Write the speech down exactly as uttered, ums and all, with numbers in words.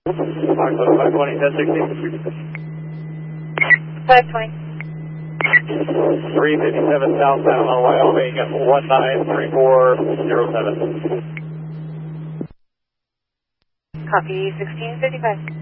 five twenty, ten sixteen. five twenty. three fifty-seven southbound on Wyoming, one nine three four zero seven. Copy, sixteen fifty-five.